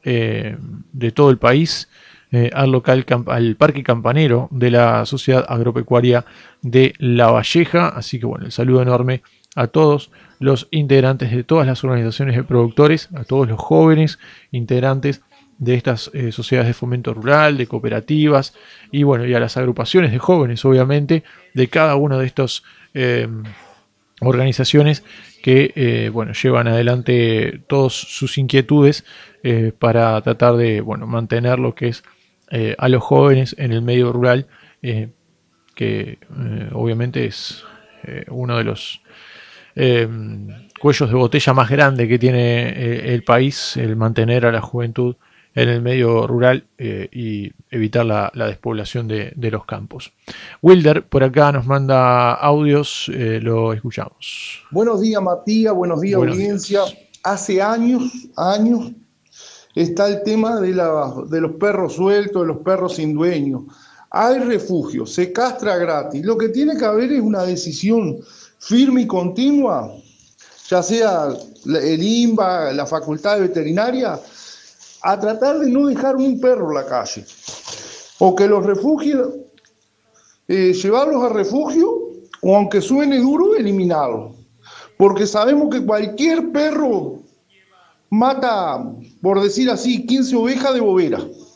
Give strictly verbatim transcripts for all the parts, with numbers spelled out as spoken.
eh, de todo el país, eh, al local, al parque campanero de la Sociedad Agropecuaria de La Valleja. Así que bueno, el saludo enorme a todos los integrantes de todas las organizaciones de productores, a todos los jóvenes integrantes de estas eh, sociedades de fomento rural, de cooperativas, y bueno, y a las agrupaciones de jóvenes, obviamente, de cada uno de estos eh, organizaciones que eh, bueno, llevan adelante todas sus inquietudes eh, para tratar de bueno, mantener lo que es eh, a los jóvenes en el medio rural, eh, que eh, obviamente es eh, uno de los eh, cuellos de botella más grande que tiene eh, el país, el mantener a la juventud en el medio rural eh, y evitar la, la despoblación de, de, los campos. Wilder por acá nos manda audios, eh, lo escuchamos. Buenos días, Matías, buenos días, buenos audiencia. Días. Hace años, años, está el tema de, la, de los perros sueltos, de los perros sin dueño. Hay refugio, se castra gratis. Lo que tiene que haber es una decisión firme y continua, ya sea el INBA, la facultad de veterinaria, a tratar de no dejar un perro en la calle. O que los refugios, eh, llevarlos a refugio, o aunque suene duro, eliminarlos. Porque sabemos que cualquier perro mata, por decir así, quince ovejas de bobera.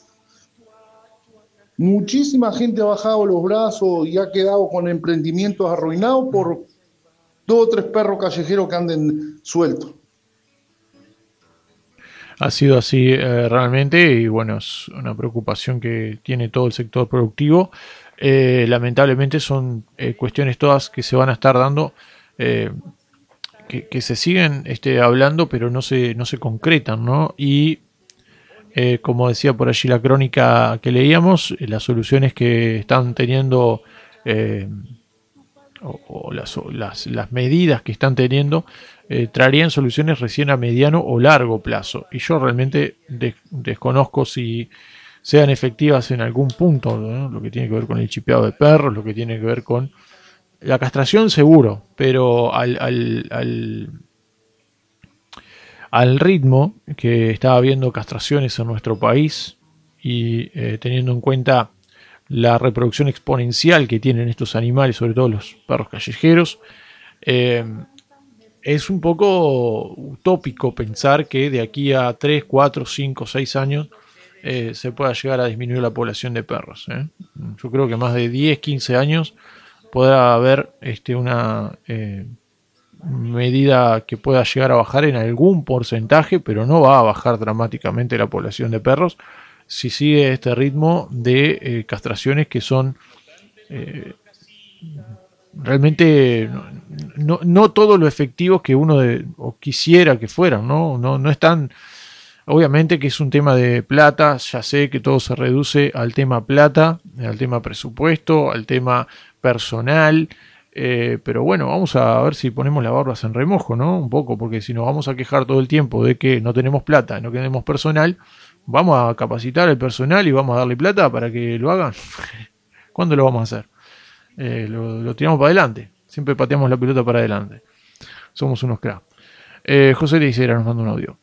Muchísima gente ha bajado los brazos y ha quedado con emprendimientos arruinados por dos o tres perros callejeros que anden sueltos. Ha sido así eh, realmente, y bueno, es una preocupación que tiene todo el sector productivo. Eh, lamentablemente son eh, cuestiones todas que se van a estar dando, eh, que, que se siguen este, hablando, pero no se, no se concretan, ¿no? Y eh, como decía por allí la crónica que leíamos, las soluciones que están teniendo eh, o, o las, o las, las medidas que están teniendo eh, traerían soluciones recién a mediano o largo plazo. Y yo realmente de, desconozco si sean efectivas en algún punto, ¿no? Lo que tiene que ver con el chipeado de perros, lo que tiene que ver con la castración seguro, pero al, al, al, al ritmo que está habiendo castraciones en nuestro país y eh, teniendo en cuenta la reproducción exponencial que tienen estos animales, sobre todo los perros callejeros, eh, es un poco utópico pensar que de aquí a tres, cuatro, cinco, seis años eh, se pueda llegar a disminuir la población de perros. ¿eh? Yo creo que más de diez, quince años podrá haber este, una eh, medida que pueda llegar a bajar en algún porcentaje, pero no va a bajar dramáticamente la población de perros si sigue este ritmo de eh, castraciones que son eh, realmente no, no, no todo lo efectivo que uno de, o quisiera que fueran, ¿no? No, no están, obviamente que es un tema de plata, ya sé que todo se reduce al tema plata, al tema presupuesto, al tema personal, eh, pero bueno, vamos a ver si ponemos las barbas en remojo, ¿no? Un poco, porque si nos vamos a quejar todo el tiempo de que no tenemos plata, no tenemos personal, vamos a capacitar al personal y vamos a darle plata para que lo hagan. ¿Cuándo lo vamos a hacer? Eh, lo, lo tiramos para adelante. Siempre pateamos la pelota para adelante. Somos unos cracks. Eh, José Leicera nos manda un audio.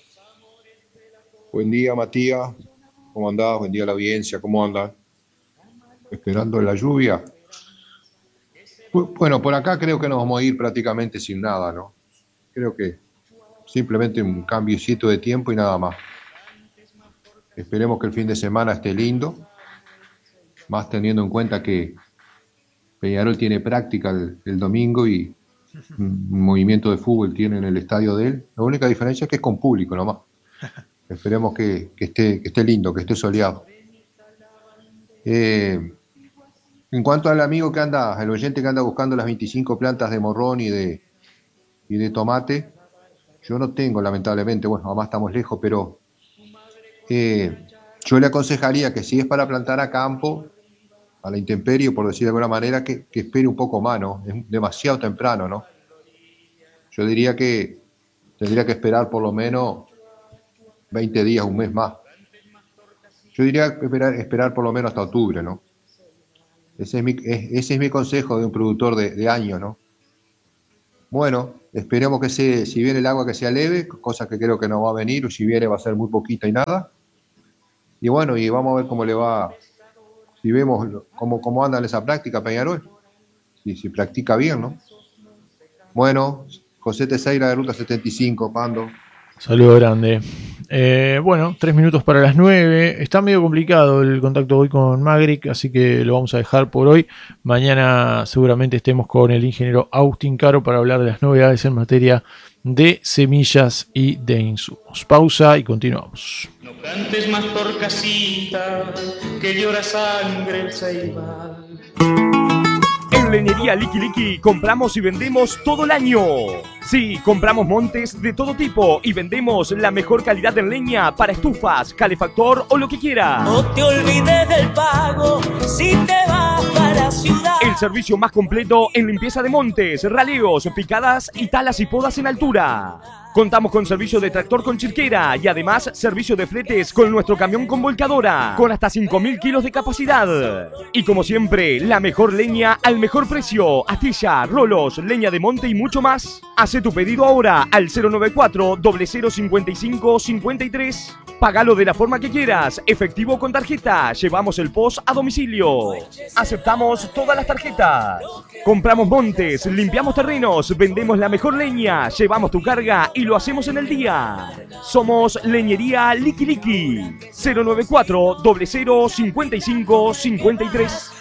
Buen día, Matías. ¿Cómo andás? Buen día a la audiencia. ¿Cómo andan? Esperando la lluvia. Bueno, por acá creo que nos vamos a ir prácticamente sin nada, ¿no? Creo que simplemente un cambiecito de tiempo y nada más. Esperemos que el fin de semana esté lindo, más teniendo en cuenta que Peñarol tiene práctica el, el domingo y un movimiento de fútbol tiene en el estadio de él. La única diferencia es que es con público nomás. Esperemos que, que, esté, que esté lindo, que esté soleado. Eh, en cuanto al amigo que anda, el oyente que anda buscando las veinticinco plantas de morrón y de, y de tomate, yo no tengo, lamentablemente, bueno, además estamos lejos, pero eh, yo le aconsejaría que si es para plantar a campo, a la intemperie, por decir de alguna manera, que, que espere un poco más, ¿no? Es demasiado temprano, ¿no? Yo diría que tendría que esperar por lo menos veinte días, un mes más. Yo diría esperar, esperar por lo menos hasta octubre, ¿no? Ese es mi, ese es mi consejo de un productor de, de año, ¿no? Bueno, Esperemos que se, si viene el agua que sea leve, cosa que creo que no va a venir, o si viene va a ser muy poquita y nada. Y bueno, y vamos a ver cómo le va, si vemos cómo, cómo anda en esa práctica Peñarol, si, si practica bien, ¿no? Bueno, José Teseira de Ruta setenta y cinco, Pando. Saludo grande. Eh, bueno, tres minutos para las nueve. Está medio complicado el contacto hoy con Magric, así que lo vamos a dejar por hoy. Mañana seguramente estemos con el ingeniero Agustín Caro para hablar de las novedades en materia de semillas y de insumos. Pausa y continuamos. No cantes más Torcasita, que llora sangre el ceibal. En Leñería Liki Liki compramos y vendemos todo el año. Sí, compramos montes de todo tipo y vendemos la mejor calidad en leña para estufas, calefactor o lo que quieras. No te olvides del pago si te vas para la ciudad. El servicio más completo en limpieza de montes, raleos, picadas y talas y podas en altura. Contamos con servicio de tractor con chirquera y además servicio de fletes con nuestro camión con volcadora, con hasta cinco mil kilos de capacidad. Y como siempre, la mejor leña al mejor precio. Astilla, rolos, leña de monte y mucho más. Hace tu pedido ahora al cero nueve cuatro, cero cero cinco cinco, cinco tres. Págalo de la forma que quieras, efectivo con tarjeta. Llevamos el post a domicilio. Aceptamos todas las tarjetas. Compramos montes, limpiamos terrenos, vendemos la mejor leña, llevamos tu carga y lo hacemos en el día. Somos Leñería Liki Liki. cero nueve cuatro, cero cero cinco cinco, cinco tres.